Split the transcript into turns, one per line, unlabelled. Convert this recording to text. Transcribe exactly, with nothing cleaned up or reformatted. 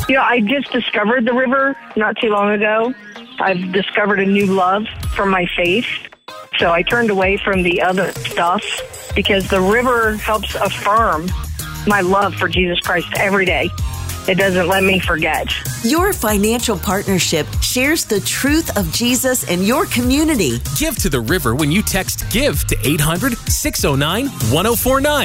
You know, I just discovered the river not too long ago. I've discovered a new love for my faith. So I turned away from the other stuff because the river helps affirm my love for Jesus Christ every day. It doesn't let me forget.
Your financial partnership shares the truth of Jesus in your community.
Give to the river when you text GIVE to eight hundred, six oh nine, one oh four nine.